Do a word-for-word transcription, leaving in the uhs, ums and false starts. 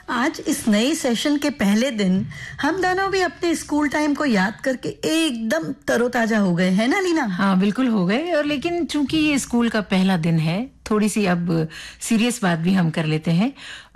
आज इस नए सेशन के पहले दिन हम दोनों भी अपने स्कूल टाइम को याद करके एकदम तरोताजा हो गए, है ना लीना? हाँ, बिल्कुल हो गए। और लेकिन चूंकि ये स्कूल का पहला दिन है, थोड़ी सी अब सीरियस बात भी हम कर लेते हैं।